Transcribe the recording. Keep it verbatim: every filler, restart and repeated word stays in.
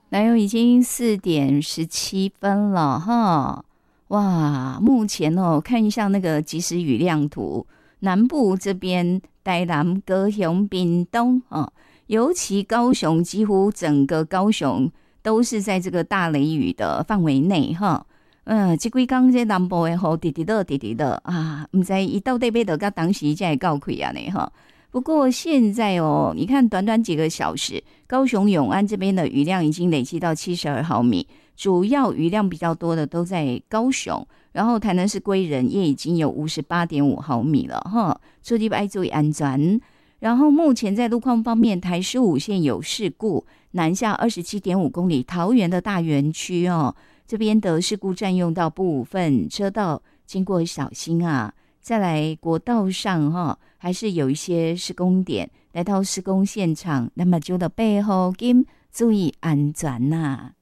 南邮已经四点十七分了哈，哇！目前哦，看一下那个即时雨量图，南部这边台南、高雄、屏东哦，尤其高雄，几乎整个高雄都是在这个大雷雨的范围内哈。嗯，这几天这南部的雨滴滴落，滴滴落啊，不知伊到底要到到当时才会到开啊呢哈。不过现在哦，你看短短几个小时，高雄永安这边的雨量已经累积到七十二毫米，主要雨量比较多的都在高雄，然后台南市归仁也已经有五十八点五毫米了哈，出地要注意安全。然后目前在路况方面，台十五线有事故，南下二十七点五公里，桃园的大园区哦，这边的事故占用到部分车道，经过小心啊。再来国道上哈、哦，还是有一些施工点，来到施工现场，那么就的背后跟注意安全呐、啊。